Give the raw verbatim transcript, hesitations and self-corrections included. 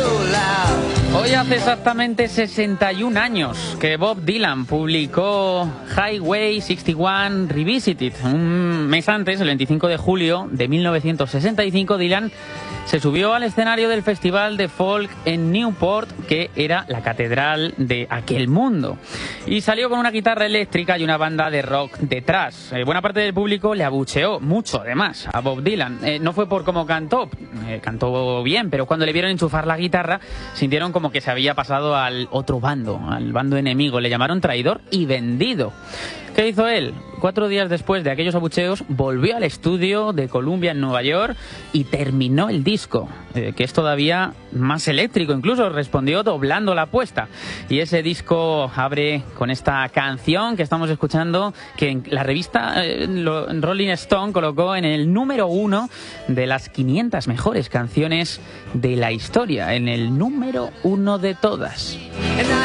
Hoy hace exactamente sesenta y un años que Bob Dylan publicó Highway sesenta y uno Revisited. Un mes antes, el veinticinco de julio de mil novecientos sesenta y cinco, Dylan se subió al escenario del Festival de Folk en Newport, que era la catedral de aquel mundo. Y salió con una guitarra eléctrica y una banda de rock detrás. Eh, buena parte del público le abucheó, mucho además, a Bob Dylan. Eh, no fue por cómo cantó, eh, cantó bien, pero cuando le vieron enchufar la guitarra, sintieron como que se había pasado al otro bando, al bando enemigo. Le llamaron traidor y vendido. ¿Qué hizo él? Cuatro días después de aquellos abucheos, volvió al estudio de Columbia en Nueva York y terminó el disco, eh, que es todavía más eléctrico, incluso respondió doblando la apuesta. Y ese disco abre con esta canción que estamos escuchando, que en la revista eh, Rolling Stone colocó en el número uno de las quinientas mejores canciones de la historia, en el número uno de todas.